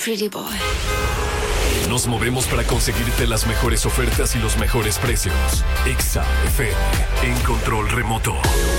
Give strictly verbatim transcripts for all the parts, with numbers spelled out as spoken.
pretty boy. Nos movemos para conseguirte las mejores ofertas y los mejores precios. Exa F M, en control remoto.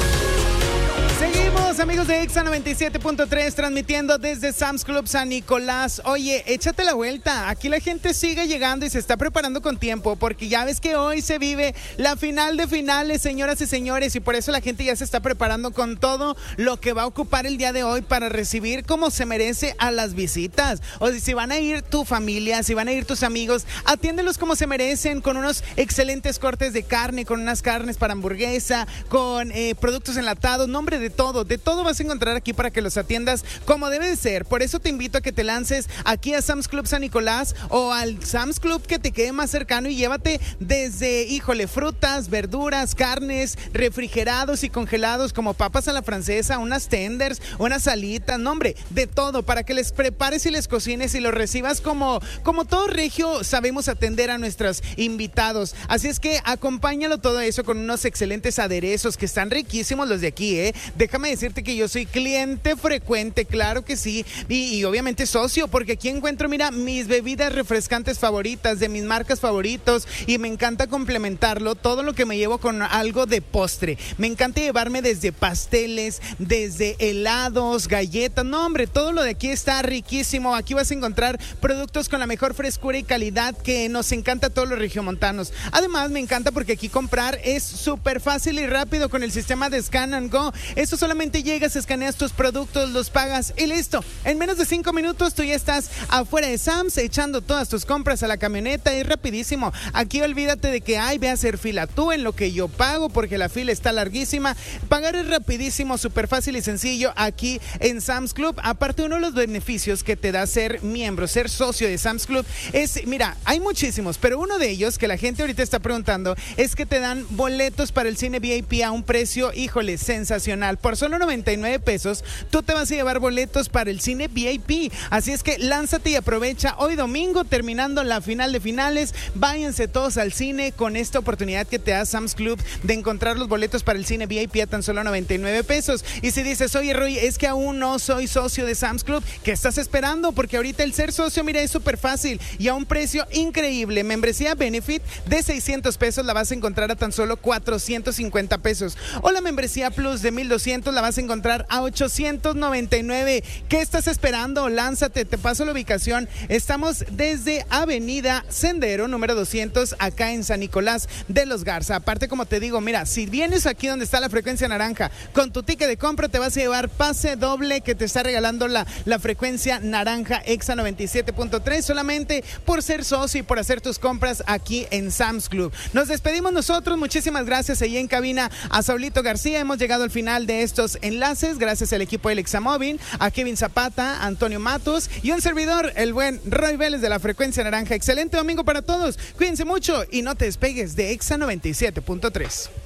Seguimos, amigos de Exa noventa y siete punto tres, transmitiendo desde Sam's Club San Nicolás. Oye, échate la vuelta. Aquí la gente sigue llegando y se está preparando con tiempo, porque ya ves que hoy se vive la final de finales, señoras y señores, y por eso la gente ya se está preparando con todo lo que va a ocupar el día de hoy para recibir como se merece a las visitas. O sea, si van a ir tu familia, si van a ir tus amigos, atiéndelos como se merecen, con unos excelentes cortes de carne, con unas carnes para hamburguesa, con eh, productos enlatados, nombre de todo, de todo vas a encontrar aquí para que los atiendas como debe de ser. Por eso te invito a que te lances aquí a Sam's Club San Nicolás o al Sam's Club que te quede más cercano y llévate desde, híjole, frutas, verduras, carnes, refrigerados y congelados como papas a la francesa, unas tenders, unas alitas, no hombre, de todo para que les prepares y les cocines y los recibas como, como todo regio sabemos atender a nuestros invitados. Así es que acompáñalo todo eso con unos excelentes aderezos que están riquísimos los de aquí, ¿eh? Déjame decirte que yo soy cliente frecuente, claro que sí, y, y obviamente socio, porque aquí encuentro, mira, mis bebidas refrescantes favoritas, de mis marcas favoritos, y me encanta complementarlo, todo lo que me llevo con algo de postre. Me encanta llevarme desde pasteles, desde helados, galletas, no hombre, todo lo de aquí está riquísimo. Aquí vas a encontrar productos con la mejor frescura y calidad que nos encanta a todos los regiomontanos. Además, me encanta porque aquí comprar es súper fácil y rápido con el sistema de Scan and Go. Eso solamente llegas, escaneas tus productos, los pagas y listo. En menos de cinco minutos tú ya estás afuera de Sam's echando todas tus compras a la camioneta. Es rapidísimo. Aquí olvídate de que ay, ve a hacer fila tú en lo que yo pago porque la fila está larguísima. Pagar es rapidísimo, súper fácil y sencillo aquí en Sam's Club. Aparte, uno de los beneficios que te da ser miembro, ser socio de Sam's Club es, mira, hay muchísimos, pero uno de ellos que la gente ahorita está preguntando es que te dan boletos para el cine V I P a un precio, híjole, sensacional. Por solo noventa y nueve pesos, tú te vas a llevar boletos para el cine V I P. Así es que lánzate y aprovecha hoy domingo, terminando la final de finales. Váyanse todos al cine con esta oportunidad que te da Sam's Club de encontrar los boletos para el cine V I P a tan solo noventa y nueve pesos. Y si dices, oye Roy, es que aún no soy socio de Sam's Club, ¿qué estás esperando? Porque ahorita el ser socio, mira, es súper fácil y a un precio increíble. Membresía Benefit de seiscientos pesos la vas a encontrar a tan solo cuatrocientos cincuenta pesos. O la membresía Plus de mil doscientos la vas a encontrar a ochocientos noventa y nueve. ¿Qué estás esperando? Lánzate, te paso la ubicación. Estamos desde Avenida Sendero, número doscientos, acá en San Nicolás de los Garza. Aparte, como te digo, mira, si vienes aquí donde está la frecuencia naranja, con tu ticket de compra te vas a llevar pase doble que te está regalando la, la frecuencia naranja Exa noventa y siete punto tres, solamente por ser socio y por hacer tus compras aquí en Sam's Club. Nos despedimos nosotros, muchísimas gracias ahí en cabina a Saulito García. Hemos llegado al final de estos enlaces, gracias al equipo del Examóvil, a Kevin Zapata, a Antonio Matos y un servidor, el buen Roy Vélez de la frecuencia naranja. Excelente domingo para todos, cuídense mucho y no te despegues de Exa noventa y siete punto tres.